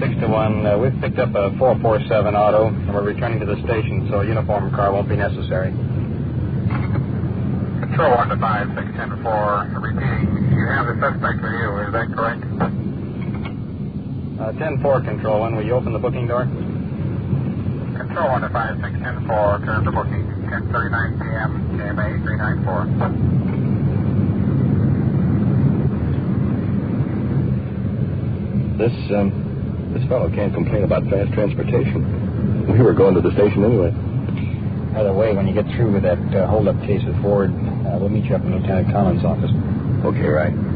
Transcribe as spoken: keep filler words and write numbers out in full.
six to one. Uh, we've picked up a four four seven auto, and we're returning to the station, so a uniform car won't be necessary. Control one to five, six ten four. Repeating, you have the suspect with you, is that correct? Uh, ten four, Control one. Will you open the booking door? Control one to five, six ten four. Turn to booking. ten thirty-nine p.m. K M A three nine four. This, um, this fellow can't complain about fast transportation. We were going to the station anyway. By the way, when you get through with that uh, hold-up case at Ford, uh, we'll meet you up in Lieutenant Collins' office. Okay, right.